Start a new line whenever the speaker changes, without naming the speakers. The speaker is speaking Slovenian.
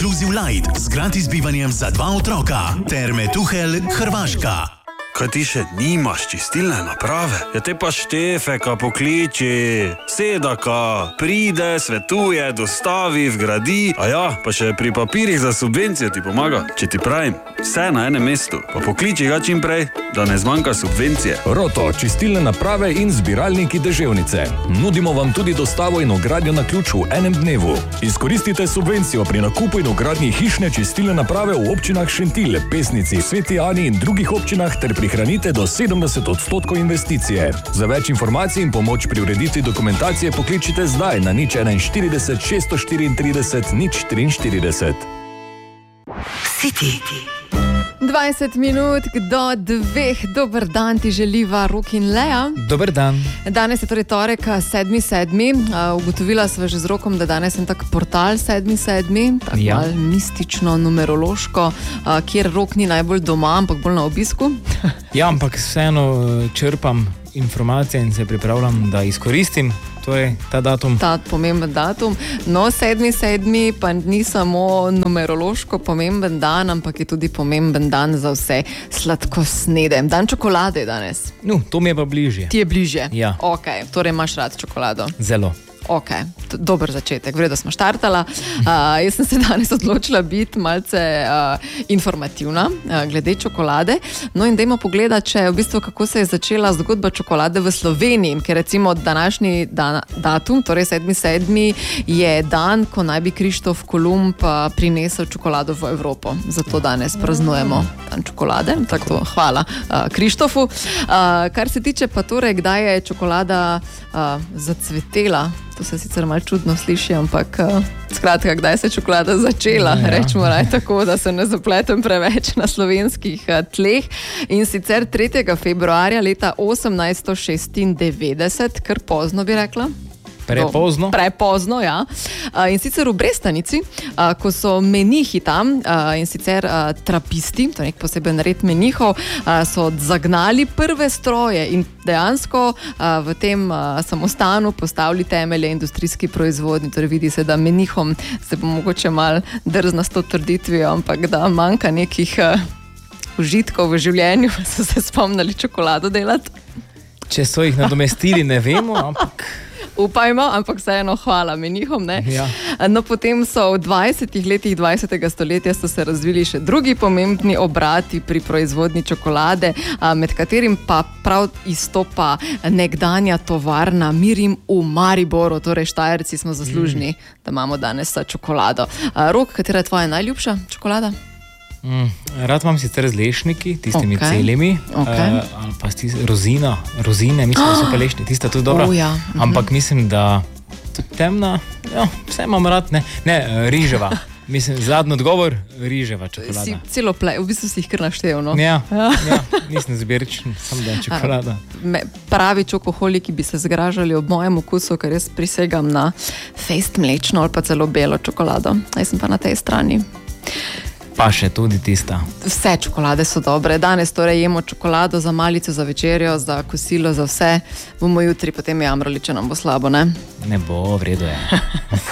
Inclusive Light z gratis bivanjem za 2 otroka. Terme Tuhelj, Hrvaška.
Kaj ti še nimaš čistilne naprave? Ja te pa Štefeka pokliči, Sedaka, pride, svetuje, dostavi, vgradi, a ja, pa še pri papirjih za subvencijo ti pomaga. Če ti pravim, vse na enem mestu, pa pokliči ga čim prej, da ne zmanjka subvencije.
Roto, čistilne naprave in zbiralniki deževnice. Nudimo vam tudi dostavo in ogradnjo na ključ v enem dnevu. Izkoristite subvencijo pri nakupu in ogradnji hišne čistilne naprave v občinah Šentilj, Pesnici, Sveti Ani in drugih občinah ter prihranite do 70% investicije. Za več informacij in pomoč pri ureditvi dokumentacije pokličite zdaj na 041 634 043.
City.
20 minut do 2. Dober dan ti želiva Rok in Lea.
Dober dan.
Danes je torej torek, 7.7. Ugotovila sva že z Rokom, da danes je tak portal 7.7. Tako malo mistično, numerološko, kjer Rok ni najbolj doma, ampak bolj na obisku.
Ja, ampak vseeno črpam informacije in se pripravljam, da izkoristim ta datum.
Ta pomemben datum. No, 7.7. pa ni samo numerološko pomemben dan, ampak je tudi pomemben dan za vse sladkosnede. Dan čokolade danes.
No, to mi je pa bližje.
Ti je bližje?
Ja.
Ok, torej imaš rad čokolado?
Zelo.
Ok, dober začetek, vredo smo štartala. Jaz sem se danes odločila biti malce informativna glede čokolade. No in dajmo pogledati, če v bistvu kako se je začela zgodba čokolade v Sloveniji, ker recimo današnji datum, torej 7.7. je dan, ko naj bi Krištof Kolumb prinesel čokolado v Evropo. Zato danes praznujemo dan čokolade. Tako, hvala Krištofu. Kar se tiče pa torej, kdaj je čokolada zacvetela, to se sicer malo čudno sliši, ampak skratka, kdaj se je čokolada začela, rečemo naj tako, da se ne zapletem preveč na slovenskih tleh. In sicer 3. februarja leta 1896, kar pozno bi rekla.
Prepozno?
Prepozno, ja. In sicer v Brestanici, ko so menihi tam, in sicer trapisti, to je nek poseben red menihov, so zagnali prve stroje in dejansko v tem samostanu postavili temelje industrijski proizvodnji. Torej vidi se, da menihom se bo mogoče malo drzna s to trditvijo, ampak da manjka nekih užitkov v življenju, so se spomnili čokolado delati.
Če so jih nadomestili, ne vemo, ampak...
Upajmo, ampak vseeno hvala menihom, ne?
Ja.
No, potem so v 20. letih 20. stoletja so se razvili še drugi pomembni obrati pri proizvodnji čokolade, med katerim pa prav izstopa nekdanja tovarna Mirim v Mariboru, torej Štajerci smo zaslužni, da imamo danes čokolado. Rok, katera je tvoja najljubša čokolada?
Rad imam sicer z lešniki, tistimi celimi, ali pa rozine, mislim, da so pa lešni, tista tudi dobra, ampak mislim, da tudi temna, vse imam rad, ne, riževa. Mislim, zadnji odgovor, riževa čokolada.
Si celo v bistvu si jih kar naštel, no?
Ja, nisem zbiričen, samo da je čokolada.
Pravi čokoholiki bi se zgražali ob mojem okusu, ker jaz prisegam na fejst mlečno ali pa celo belo čokolado. Jaz sem pa na tej strani.
Pa še tudi tista.
Vse čokolade so dobre. Danes torej jemo čokolado za malico, za večerjo, za kosilo, za vse. Bomo jutri potem jamrali, če nam bo slabo, ne?
Ne bo, v redu je.